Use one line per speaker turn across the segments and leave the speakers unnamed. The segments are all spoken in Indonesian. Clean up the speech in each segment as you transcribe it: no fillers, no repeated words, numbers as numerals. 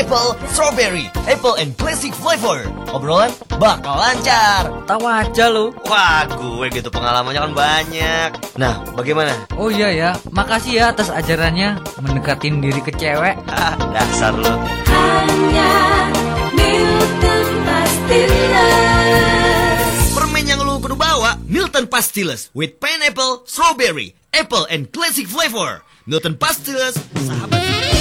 Pineapple, Strawberry, Apple and Classic Flavor. Obrolan bakal lancar.
Tahu aja lu.
Wah, gue gitu pengalamannya kan banyak. Nah, bagaimana?
Oh iya ya, makasih ya atas ajarannya mendekatin diri ke cewek.
Dasar lu.
Hanya Milton Pastilles.
Permen yang lu kudu bawa, Milton Pastilles with pineapple, strawberry, apple and classic flavor. Milton Pastilles, sahabat.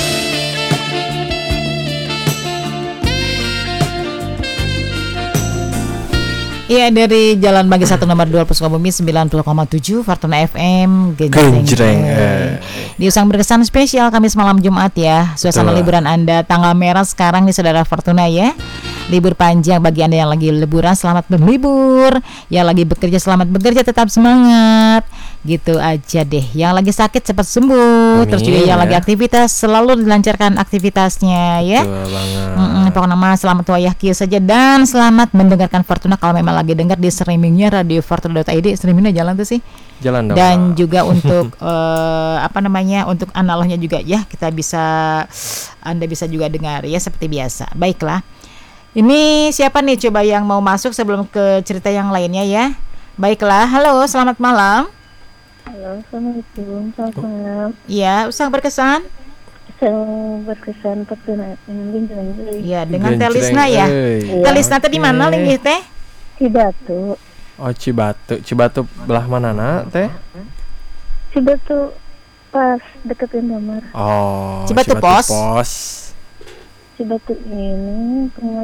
Iya, dari Jalan Bagi 1 nomor 2 Sukabumi 90,7 Fortuna FM Genjreng. Di Usang Berkesan spesial Kamis malam Jumat ya. Suasana liburan Anda tanggal merah sekarang nih saudara Fortuna ya. Libur panjang bagi Anda yang lagi liburan, selamat berlibur. Yang lagi bekerja, selamat bekerja, tetap semangat. Gitu aja deh. Yang lagi sakit cepat sembuh. Amin, terus juga yang lagi aktivitas selalu dilancarkan aktivitasnya ya.
Betul banget.
Pokoknya mah selamat wayah kieu saja dan selamat mendengarkan Fortuna kalau memang lagi dengar di streamingnya Radio Fortuna.id. Streamingnya jalan tuh sih.
Jalan dong.
Dan juga untuk untuk analognya juga ya, Anda bisa juga dengar ya seperti biasa. Baiklah. Ini siapa nih coba yang mau masuk sebelum ke cerita yang lainnya ya? Baiklah. Halo, selamat malam.
Halo, Assalamualaikum, selamat malam.
Iya, Usang Berkesan.
Berkesan Fortuna Genjreng.
Iya, dengan Telisna ya. Telisna teh di mana linggih teh?
Cibatu.
Oh, Cibatu belah mana nak teh?
Cibatu pas deket Indomaret.
Oh,
Cibatu Pos.
Cibatu ini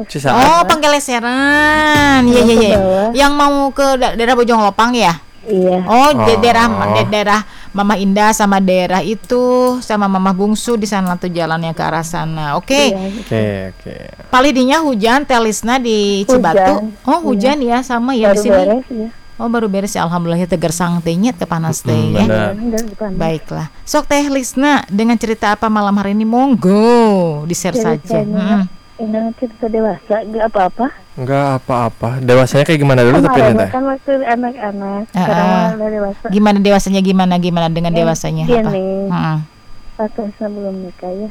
Penggeleseran. Iya. Yang mau ke daerah Bojong Lopang ya?
Iya.
Daerah Mama Indah sama daerah itu sama Mama Bungsu di sana tuh jalannya ke arah sana. Oke.
Iya,
Oke.
Palidinya hujan, Telisna di Cibatu. Hujan ya sama ya di sini.
Beres, ya.
Baru beres ya, alhamdulillah teh gersang teh nya teh panas teh ya. Baiklah. Sok Teh Lisna dengan cerita apa malam hari ini, monggo di-share saja.
Ini cerita dewasa, enggak apa-apa.
Enggak apa-apa. Dewasanya kayak gimana dulu tapi nanti?
Kan waktu anak-anak, sekarang udah dewasa.
Gimana dewasanya gimana dengan dewasanya apa?
Waktu sebelum nikah ya.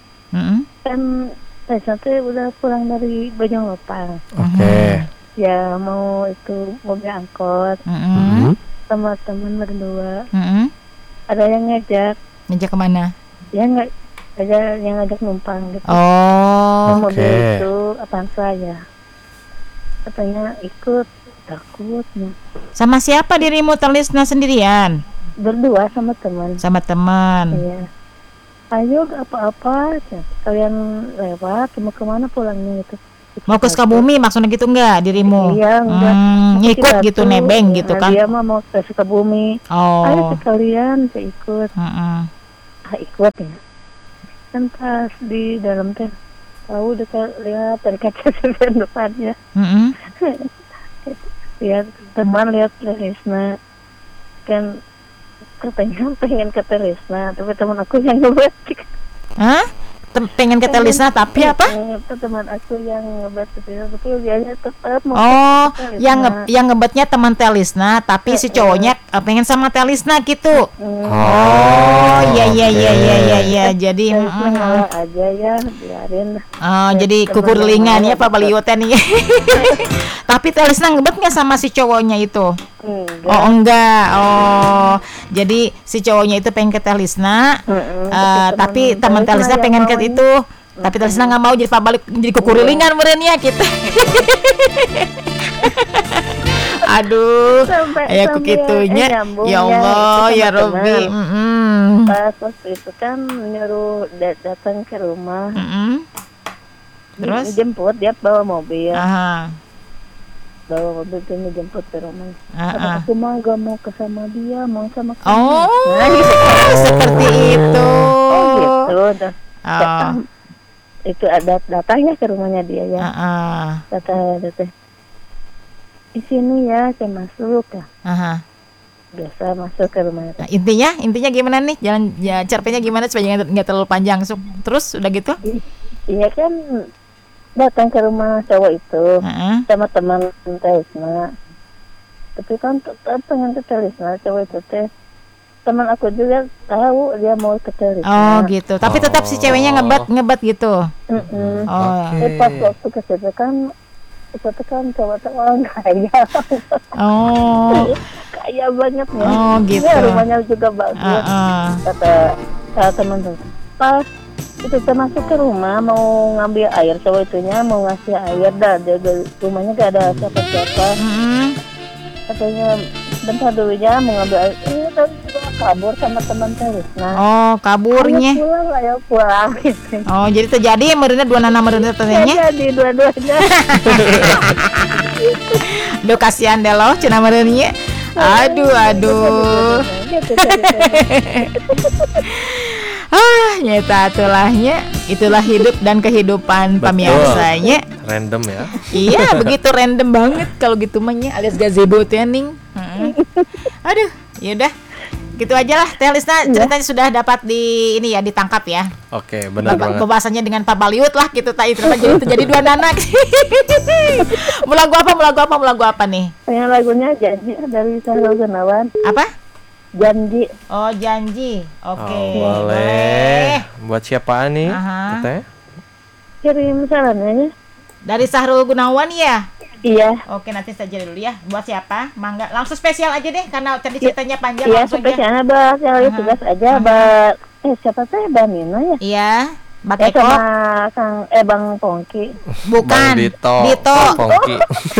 Kan saya udah pulang dari Bojong Lopang.
Oke.
Ya mau itu mobil angkot sama teman berdua. Ada yang ngajak kemana? Ya nggak ada yang ngajak numpang gitu. Mobil itu Avanza ya. Katanya ikut, takutnya.
Sama siapa dirimu, Telisna sendirian?
Berdua sama teman. Iya. Ayo gak apa-apa, kalian lewat, mau kemana pulangnya gitu.
Mau ke Sukabumi maksudnya gitu enggak dirimu?
Iya, enggak.
Ngikut gitu nebeng gitu kan?
Dia mah mau ke Sukabumi. Ayo sekalian saya ikut. Ikut ya. Kan pas di dalam teh tahu dekat lihat dari kaca depannya. Lihat teman lihat Telisna kan katanya pengen ke Telisna tapi teman aku yang ngebat.
Pengen ke Telisna tapi apa?
Teman aku yang ngebat tapi dianya tetap mau
yang ngebatnya teman Telisna tapi si cowoknya pengen sama Telisna gitu. Iya. Jadi
aja ya biarin.
Jadi kukurlingan ya Pak Balioten nih. Tapi Telisna ngebat nggak sama si cowoknya itu? Enggak. Jadi si cowoknya itu pengen ke Telisna, tapi teman Telisna pengen ke itu, tapi Telisna nggak mau jadi Pak Balik jadi kukurilingan merenya kita. Aduh, aku gitunya. Ya Allah, ya Robbi.
Pas waktu itu kan nyuruh datang ke rumah.
Terus
jemput, dia bawa mobil.
Bawa
mobil itu ngejemput ke rumah. Aku mah gak mau ke sama dia, mau sama
kamu. Seperti itu.
Gitu. Itu ada datangnya ke rumahnya dia ya. Datang. Di sini ya, saya masuk ya. Biasa masuk ke rumahnya.
Nah, intinya gimana nih? Jalan ya caranya gimana supaya nggak terlalu panjang. Terus udah gitu?
Iya kan datang ke rumah cowok itu sama teman Telisna. Tapi kan tetap pengen ke Telisna cowok itu teh teman aku juga tahu dia mau ke Risma.
Oh gitu. Tapi tetap si ceweknya ngebat gitu. Oh.
Pas waktu ke situ kan cowok orang kaya.
Oh.
Kaya banget ya.
Oh gitu.
Ya, rumahnya juga bagus. Kata teman tuh, pas itu termasuk ke rumah mau ngambil air, cowok itunya mau ngasih air dah, dia rumahnya gak ada siapa-siapa. Katanya bentar dulu ya mau ngambil air, terus kabur sama teman Risma.
Oh kaburnya.
Ayo pulang gitu.
Oh jadi terjadi merenya dua nana merenya ternyata.
Jadi dua-duanya.
Duh kasihan deh loh cina merenya. Aduh. Nyata tulahnya itulah hidup dan kehidupan pemirsanya.
Random ya.
Iya begitu random banget kalau gitu mahnya alias gazebo tuning. Aduh yaudah gitu aja lah Teh Lisna, ceritanya sudah dapat ditangkap ya.
Oke, benar banget.
Pembahasannya dengan Pak Baliut lah gitu jadi dua anak. Mau lagu apa nih?
Yang lagunya Janji dari Sahrul Gunawan.
Apa?
Janji.
Oh Janji. Oke.
Boleh. Buat siapa nih? Teh?
Kirim salamnya.
Dari Sahrul Gunawan ya?
Iya.
Oke nanti saja dulu ya. Buat siapa? Mangga langsung spesial aja deh karena tadi ceritanya panjang.
Iya
langsung
spesialnya buat yang tugas aja buat siapa teh Bang Nino ya?
Iya. Mbak Eko
sama Bang Pongki.
Bukan
Dito. Pongki.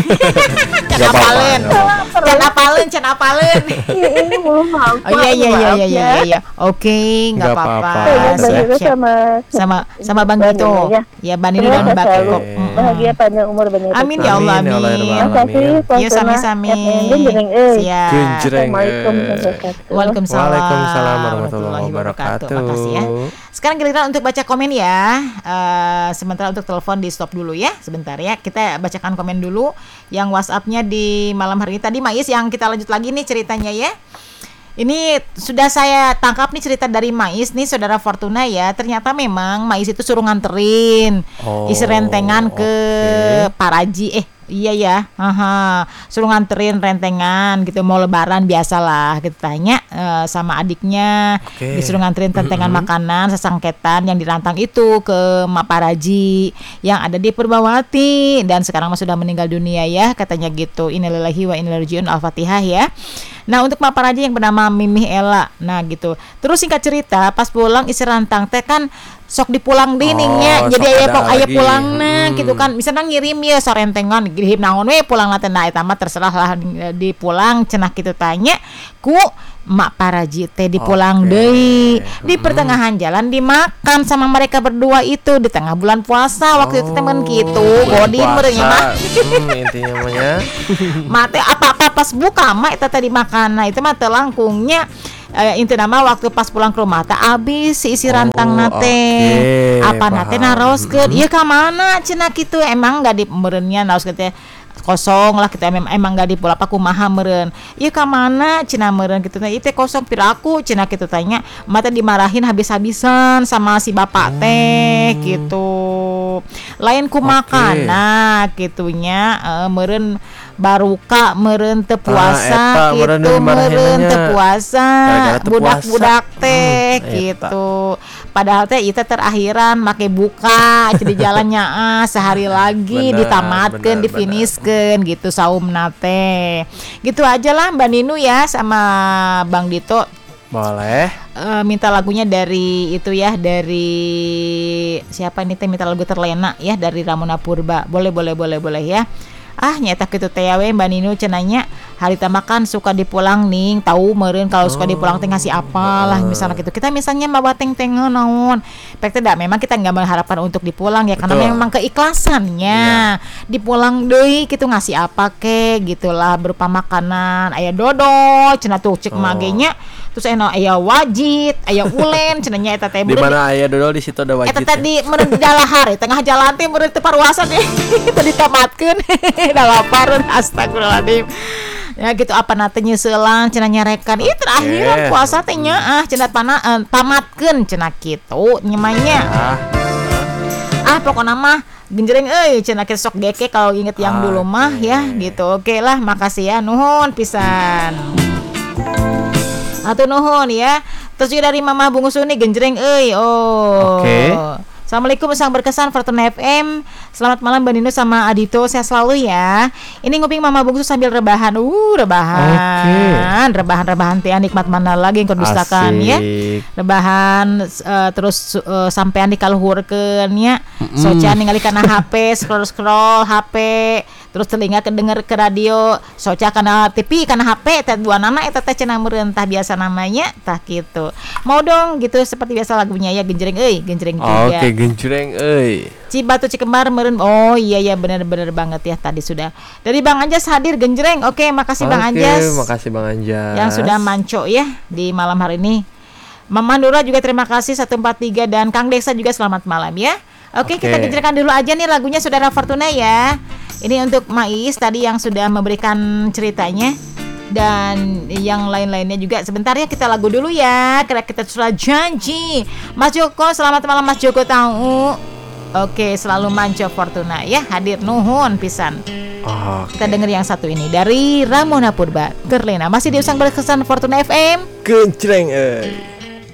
Can apalen. Oh iya. Oke, enggak apa-apa. Sama Bang Dito. Ya Bang Nino dan Mbak Eko.
Bahagia panjang umur banyak.
Amin ya Allah amin. Ya sami-sami. Siap.
Waalaikumsalam warahmatullahi wabarakatuh.
Makasih ya. Sekarang giliran untuk baca komen ya. Sementara untuk telepon di stop dulu ya sebentar ya. Kita bacakan komen dulu yang WhatsApp-nya di malam hari ini. Tadi Mais yang kita lanjut lagi nih ceritanya ya. Ini sudah saya tangkap nih cerita dari Mais nih saudara Fortuna ya. Ternyata memang Mais itu suruh nganterin isi rentengan ke Paraji. Iya ya, suruh nganterin rentengan gitu mau lebaran biasalah kita tanya sama adiknya disuruh nganterin rentengan makanan sesangketan yang dirantang itu ke Mak Paraji yang ada di Purbawati dan sekarang sudah meninggal dunia ya katanya gitu. Innalillahi wa inna ilaihi raji'un. Al-Fatihah ya. Nah untuk Mak Paraji yang bernama Mimih Ella. Nah gitu. Terus singkat cerita pas pulang isi rantang teh kan sok dipulang diningnya jadi aya pulang gitu kan misalnya ngirim ya sorentengan ngirim naon we pulang latena eta mah terserah lah dipulang cenah kitu tanya ku Mak Paraji teh dipulang deui di pertengahan jalan dimakan sama mereka berdua itu di tengah bulan puasa waktu itu temen gitu godin merenya mah
intinya mah ya
mate apa-apa pas buka mah eta tadi makan nah itu mah teu langkungnya inti nama waktu pas pulang ke rumah teh abis si isi rantang nate apa nate naroskeun ieu ka mana cenah kitu emang enggak di meureunnya naroskeun teh kosong lah kita emang enggak di pula apa kumaha meureun ieu ka mana cenah meureun kitu teh ieu teh kosong piraku cenah kitu tanya mata dimarahin habis-habisan sama si bapak teh gitu lain ku makan nah kitunya meureun baruka meureun teu puasa gitu meureun teu puasa budak-budak teh gitu padahal teh itu terakhiran make buka jadi jalannya sehari lagi ditamatkeun difinishkeun gitu saumna teh gitu aja lah Mbak Ninu ya sama Bang Dito
boleh
minta lagunya dari itu ya dari siapa ini teh minta lagu Terlena ya dari Ramona Purba boleh ya nyata gitu teh we Mbak Ninu cenanya harita makan suka dipulang ning tahu meureun kalau suka dipulang teh ngasih apalah misalnya gitu kita misalnya bawa teng-tengan naon pek teh memang kita enggak mengharapkan untuk dipulang ya karena memang keikhlasannya dipulang deui gitu ngasih apa ke gitulah berupa makanan aya dodol cenah tuh cek magenya terus aya wajit aya ulen cenanya eta teh
di mana aya dodol di situ ada wajit
eta tadi meureun dalahar tengah jalan teh meureun teu paruasan tadi tamatkeun da lapareun astagfirullahaladzim ya gitu apa nate nyeuselan cenah nyarekan terakhiran puasa teh nya cenah tamatkeun cenah kitu nyemanya pokokna mah genjreng cenah kitu sok geke kalau inget yang dulu mah ya gitu oke lah makasih ya nuhun pisan Atur nuhun ya. Terus juga dari Mama Bungsu nih genjreng euy. Oh.
Oke.
Assalamualaikum sang berkesan Fortuna FM. Selamat malam Mbak Nino sama Adito, sehat selalu ya. Ini nguping Mama Bungsu sambil rebahan. Rebahan teh nikmat mana lagi yang kedustakan ya. Rebahan terus sampean dikaluhurkeun nya. Soca ningali kana HP, scroll HP, terus telinga kedenger ke radio, soca kana TV, kana HP, teh dua nama eta teh cenah meureun tah biasa namanya tah kitu. Mau dong gitu seperti biasa lagunya ya genjreng euy, genjreng juga.
Oke, genjreng euy.
Cibatu Cikembar meureun. Oh iya benar banget ya tadi sudah. Dari Bang Anjas hadir genjreng. Oke, makasih Bang Anjas.
Makasih Bang Anjas.
Yang sudah manco ya di malam hari ini. Mama Nura juga terima kasih 143 dan Kang Desa juga selamat malam ya. Oke, kita genjrengkan dulu aja nih lagunya Saudara Fortuna ya. Ini untuk Mais tadi yang sudah memberikan ceritanya. Dan yang lain-lainnya juga. Sebentar ya kita lagu dulu ya. Karena kita sudah janji. Mas Joko, selamat malam Mas Joko tahu. Oke, selalu manco Fortuna ya. Hadir nuhun pisan. Kita denger yang satu ini dari Ramona Purba Gerlena. Masih diusang berkesan Fortuna FM.
Genjreng euy.